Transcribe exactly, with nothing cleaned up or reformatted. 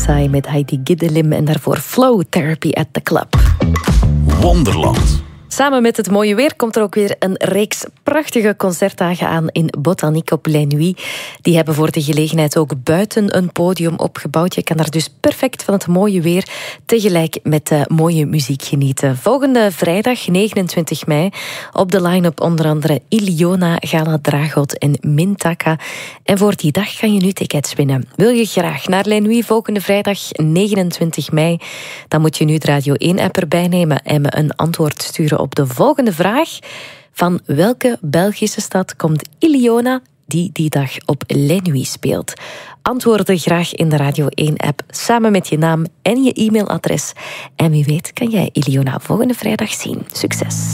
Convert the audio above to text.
Sai met Heidi Giddelim en daarvoor Flow Therapy at the Club. Wonderland. Samen met het mooie weer komt er ook weer een reeks prachtige concertdagen aan in Botanique op Les Nuits. Die hebben voor de gelegenheid ook buiten een podium opgebouwd. Je kan daar dus perfect van het mooie weer tegelijk met de mooie muziek genieten. Volgende vrijdag negenentwintig mei op de line-up onder andere Iliona, Gala Dragot en Mintaka. En voor die dag kan je nu tickets winnen. Wil je graag naar Les Nuits volgende vrijdag negenentwintig mei? Dan moet je nu de Radio één-app erbij nemen en me een antwoord sturen op de volgende vraag. Van welke Belgische stad komt Iliona die die dag op Les Nuits speelt? Antwoorden graag in de Radio één-app samen met je naam en je e-mailadres. En wie weet kan jij Iliona volgende vrijdag zien. Succes!